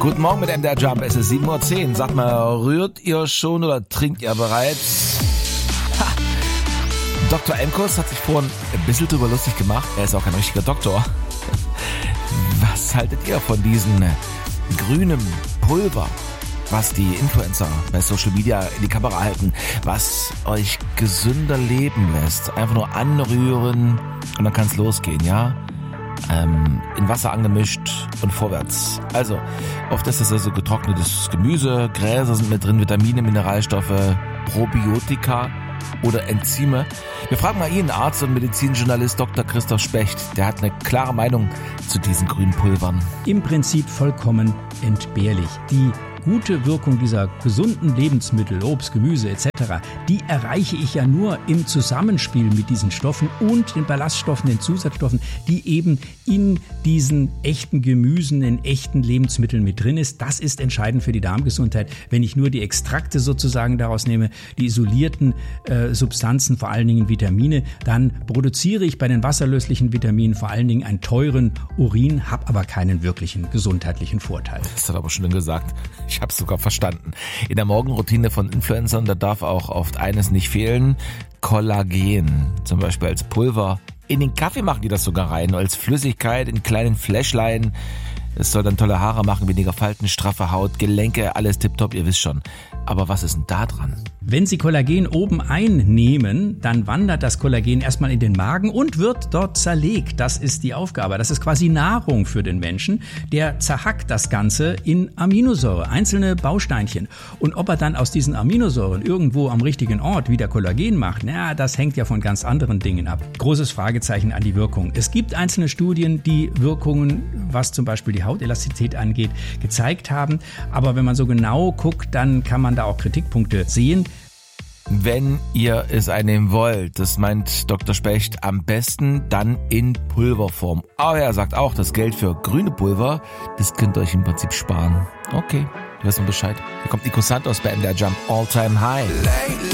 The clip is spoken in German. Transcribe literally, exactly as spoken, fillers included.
Guten Morgen mit M D R Jump, es ist sieben Uhr zehn. Sag mal, rührt ihr schon oder trinkt ihr bereits? Ha. Doktor Emkus hat sich vorhin ein bisschen drüber lustig gemacht. Er ist auch kein richtiger Doktor. Was haltet ihr von diesem grünen Pulver, was die Influencer bei Social Media in die Kamera halten, was euch gesünder leben lässt? Einfach nur anrühren und dann kann es losgehen, ja? Ähm, in Wasser angemischt und vorwärts. Also, oft ist es also getrocknetes Gemüse, Gräser sind mit drin, Vitamine, Mineralstoffe, Probiotika oder Enzyme. Wir fragen mal Ihren Arzt und Medizinjournalist Doktor Christoph Specht. Der hat eine klare Meinung zu diesen grünen Pulvern. Im Prinzip vollkommen entbehrlich. Die gute Wirkung dieser gesunden Lebensmittel, Obst, Gemüse et cetera, die erreiche ich ja nur im Zusammenspiel mit diesen Stoffen und den Ballaststoffen, den Zusatzstoffen, die eben in diesen echten Gemüsen, in echten Lebensmitteln mit drin ist. Das ist entscheidend für die Darmgesundheit. Wenn ich nur die Extrakte sozusagen daraus nehme, die isolierten äh, Substanzen, vor allen Dingen Vitamine, dann produziere ich bei den wasserlöslichen Vitaminen vor allen Dingen einen teuren Urin, habe aber keinen wirklichen gesundheitlichen Vorteil. Das hat aber schon gesagt. Ich habe es sogar verstanden. In der Morgenroutine von Influencern, da darf auch oft eines nicht fehlen: Kollagen. Zum Beispiel als Pulver. In den Kaffee machen die das sogar rein, als Flüssigkeit in kleinen Fläschlein. Es soll dann tolle Haare machen, weniger Falten, straffe Haut, Gelenke, alles tipptopp, ihr wisst schon. Aber was ist denn da dran? Wenn Sie Kollagen oben einnehmen, dann wandert das Kollagen erstmal in den Magen und wird dort zerlegt. Das ist die Aufgabe. Das ist quasi Nahrung für den Menschen. Der zerhackt das Ganze in Aminosäure, einzelne Bausteinchen. Und ob er dann aus diesen Aminosäuren irgendwo am richtigen Ort wieder Kollagen macht, na, das hängt ja von ganz anderen Dingen ab. Großes Fragezeichen an die Wirkung. Es gibt einzelne Studien, die Wirkungen, was zum Beispiel die Hautelastizität angeht, gezeigt haben. Aber wenn man so genau guckt, dann kann man da auch Kritikpunkte sehen. Wenn ihr es einnehmen wollt, das meint Doktor Specht, am besten dann in Pulverform. Aber er sagt auch, das Geld für grüne Pulver, das könnt ihr euch im Prinzip sparen. Okay, wir wissen Bescheid. Hier kommt Nico Santos bei M D R Jump All Time High.